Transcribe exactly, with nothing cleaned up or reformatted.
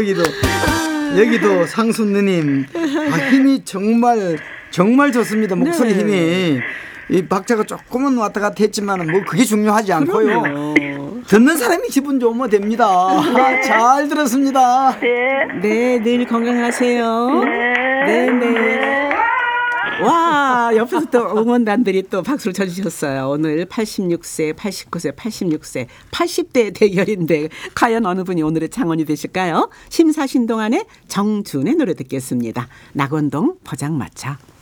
여기도 여기도 상순 누님 아, 힘이 정말 정말 좋습니다. 목소리 네. 힘이 이 박자가 조금은 왔다 갔다 했지만 뭐 그게 중요하지 않고요. 그럼요. 듣는 사람이 기분 좋으면 됩니다. 네. 잘 들었습니다. 네. 네, 늘 건강하세요. 네, 네. 와, 옆에서 또 응원단들이 또 박수를 쳐주셨어요. 오늘 팔십육 세, 팔십구 세, 팔십육 세, 팔십 대 대결인데 과연 어느 분이 오늘의 장원이 되실까요? 심사신동안의 정준의 노래 듣겠습니다. 낙원동 포장마차.